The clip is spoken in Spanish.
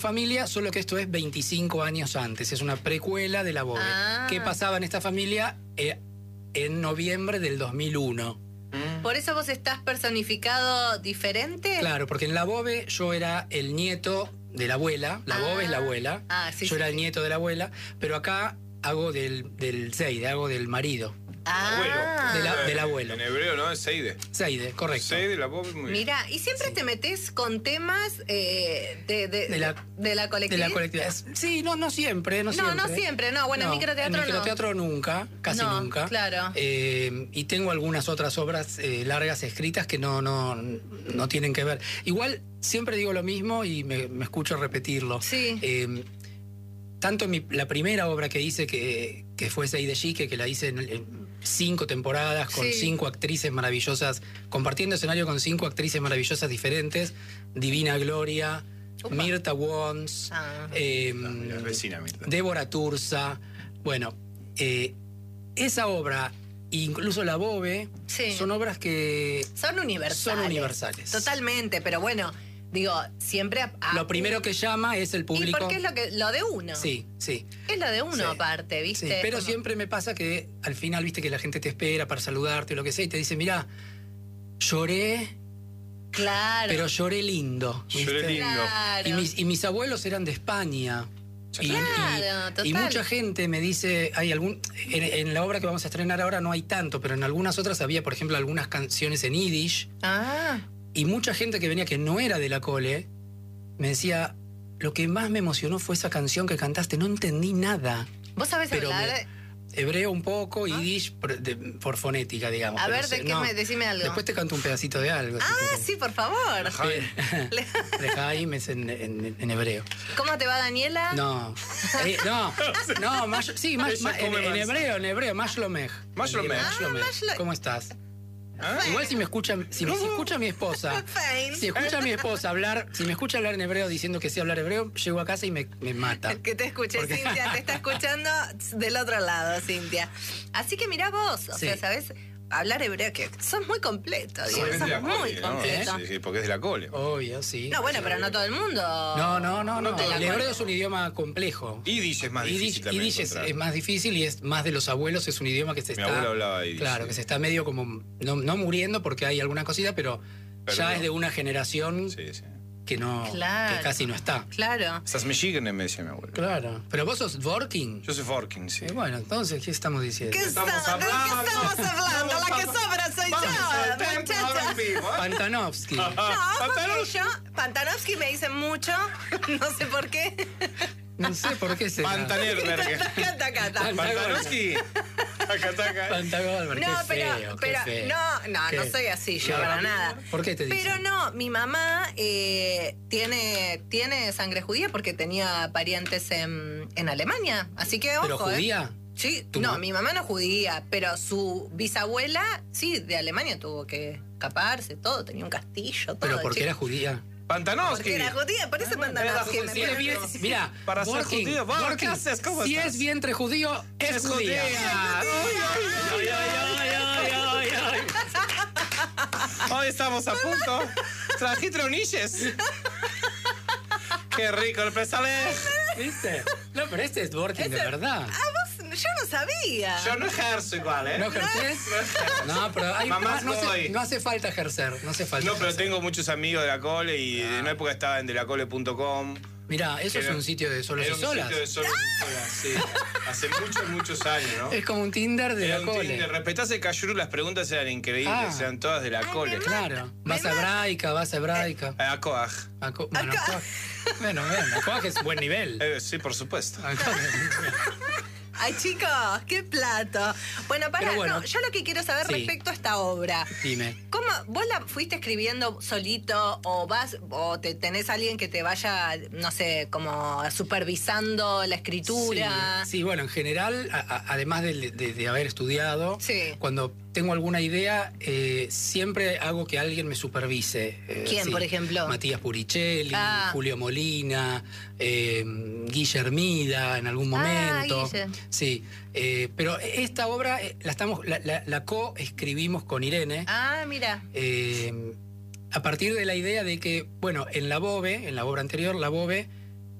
familia, solo que esto es 25 años antes, es una precuela de La Bobe. ¿Qué pasaba en esta familia en noviembre del 2001? ¿Por eso vos estás personificado diferente? Claro, porque en La Bobe yo era el nieto de la abuela, la Bobe es la abuela, sí, yo era el nieto de la abuela, pero acá hago del Seide, hago del marido. Del abuelo. En hebreo, ¿no? Es Seide. Seide, correcto. Seide, la Bobe, muy bien. Mira, y siempre te metes con temas de la colectividad. De la colectividad. Sí, no siempre, no siempre. No siempre, no. Bueno, en microteatro no. En microteatro nunca, casi nunca. Claro. Y tengo algunas otras obras largas escritas que no tienen que ver. Igual siempre digo lo mismo y me escucho repetirlo. Sí. Tanto la primera obra que hice, que fue Seide Chique, que la hice en 5 temporadas con 5 actrices maravillosas, compartiendo escenario con 5 actrices maravillosas diferentes, Divina Gloria, Mirta Wons, vecina Mirta. Débora Tursa. Bueno, esa obra, incluso La Bobe, son obras que son universales. Totalmente, pero bueno, digo, siempre... Lo primero que llama es el público. ¿Y porque es lo de uno? Sí. Es lo de uno aparte, ¿viste? Sí, pero siempre me pasa que al final, viste, que la gente te espera para saludarte o lo que sea y te dice, mirá, lloré... Claro. Pero lloré lindo. ¿viste? Lloré lindo. Claro. Y mis abuelos eran de España. Total. Y mucha gente me dice, hay en la obra que vamos a estrenar ahora no hay tanto, pero en algunas otras había, por ejemplo, algunas canciones en yiddish. Y mucha gente que venía que no era de la Cole me decía, lo que más me emocionó fue esa canción que cantaste, no entendí nada. ¿Vos sabés hablar? Hebreo un poco, yiddish por fonética, digamos. A ver, decime algo. Después te canto un pedacito de algo. Sí, por favor. Lejaim es en hebreo. ¿Cómo te va, Daniela? No, en hebreo, Mashlomech. ¿Cómo estás? Igual si me escucha mi esposa, si me escucha hablar en hebreo diciendo que sé hablar hebreo, llego a casa y me mata. Que te escuche, Cintia, te está escuchando del otro lado, Cintia. Así que mirá vos, o sea, ¿sabés? Hablar hebreo, que sos muy completo, digo, sos muy completo. Sí, porque es de la Cole. Obvio, sí. No, bueno, pero no todo el mundo. No. El hebreo es un idioma complejo. Yiddish es más difícil también. Yiddish es más difícil y es más de los abuelos, es un idioma que se Mi abuelo hablaba yiddish. Claro, que se está medio como, no muriendo porque hay alguna cosita, pero ya es de una generación que que casi no está. Claro. Estás Michigan, me decía mi abuelo. Claro. Pero vos sos Vorking. Yo soy Vorking, sí. Bueno, entonces, ¿qué estamos diciendo? ¿De qué estamos hablando? La que sobra soy yo, muchacha. Pantanovsky. No, Pantanovsky me dicen mucho, no sé por qué. No sé por qué se. Pantanerberg. Pantanovsky. Pantagolberg. No, pero no soy así yo para nada. ¿Por qué te dicen? Pero no, mi mamá tiene sangre judía porque tenía parientes en Alemania, así que ojo. ¿Pero judía? Sí, no, mi mamá no es judía, pero su bisabuela, sí, de Alemania tuvo que escaparse, todo, tenía un castillo, todo. ¿Pero por qué era judía? Pantanovsky. Porque era judía, por eso Pantanovsky. Mira, para ser judío, ¿qué haces? ¿Cómo si estás? Es vientre judío, es judía. Hoy estamos a punto. Trajiste unilles. Qué rico el pesale. ¿Viste? No, pero este es Vorking de verdad. Yo no sabía. Yo no ejerzo igual, ¿eh? ¿No ejercés? No, pero no hace falta ejercer. No, pero tengo muchos amigos de la Cole y en una época estaba en delacole.com. Mirá, eso es un sitio de solos y solas. Un sitio de solos y solas, sí. Hace muchos años, ¿no? Es como un Tinder de la Cole. Respetás el cayuru, las preguntas eran increíbles, eran todas de la Cole. Claro. Vas a hebraica. A Coaj. Bueno, Coaj es buen nivel. Sí, por supuesto. Ay, chicos, qué plato. Bueno, yo lo que quiero saber respecto a esta obra. Dime. ¿Cómo vos la fuiste escribiendo solito o tenés alguien que te vaya, no sé, como supervisando la escritura? Sí, bueno, en general, además de haber estudiado, cuando tengo alguna idea, siempre hago que alguien me supervise. ¿Quién, por ejemplo? Matías Puricelli, Julio Molina, Guillermida en algún momento. Sí, pero esta obra la co-escribimos con Irene. Mira. A partir de la idea de que, bueno, en la obra anterior, la Bobe